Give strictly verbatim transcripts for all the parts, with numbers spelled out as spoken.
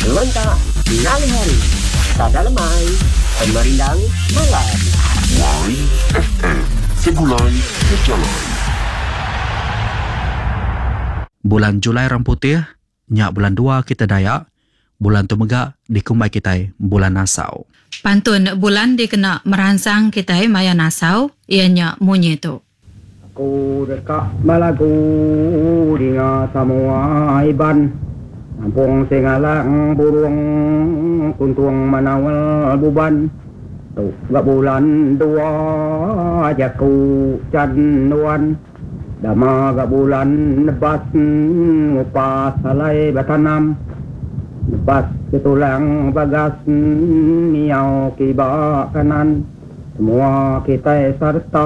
Berontak Nali hari Sada lemai Pemerindang malam Y F M Segulai Berjalan. Bulan Julai Orang Putih, nyak bulan dua kita Dayak, bulan tu megak dikumbai kita bulan Nasau. Pantun bulan dikena merangsang kita maya Nasau, ianya munyi tu. Aku dekat malagu dengan semua iban. Kampung Singalang burung kuntung manawal buban. Tu gak bulan dua jaku canuan. Dama gak bulan nebas ngupas salai batanam. Nebas ketulang bagas niau kibak kanan. Semua kita serta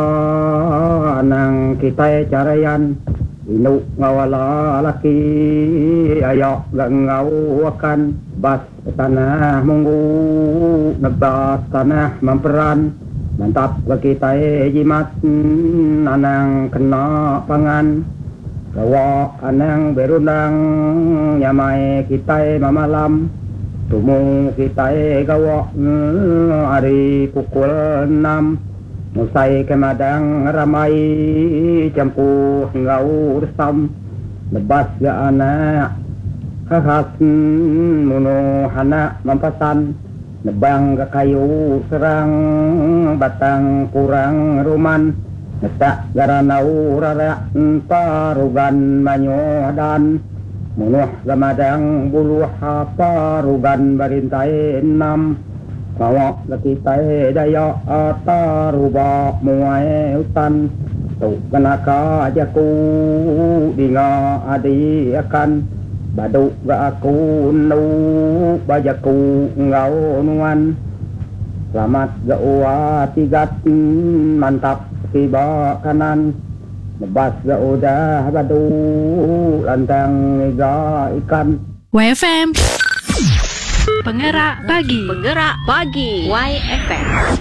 nang kita carayan. Inuk ngawala laki ayak gak ngawakan. Bas tanah munggu nebas tanah memperan. Mantap bagi kita jimat anang kena pangan. Gawak anang berundang nyamai kita mamalam. Tumu kita gawak hari pukul enam. Musai kemadang ramai campuh ngau resam. Lebas ga anak khas muno anak mampasan. Nebang ke kayu serang batang kurang ruman. Netak garanau rarak parugan manyodan. Munuh gamadang buluh parugan barintai enam. Kawak lekitai dayak atarubak muai hutan. Tuk kenaka jaku dinga adi akan. Baduk ga aku nu bajaku ngau nuan. Selamat ga uwa tigat mantap tiba kanan. Nebas ga udah badu lantang iga ikan. Y F M Penggerak pagi. Penggerak pagi Y F M.